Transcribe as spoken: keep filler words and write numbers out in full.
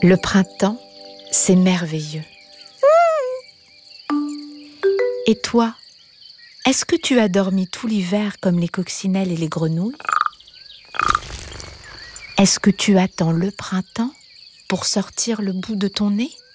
Le printemps, c'est merveilleux. Et toi, est-ce que tu as dormi tout l'hiver comme les coccinelles et les grenouilles? Est-ce que tu attends le printemps pour sortir le bout de ton nez?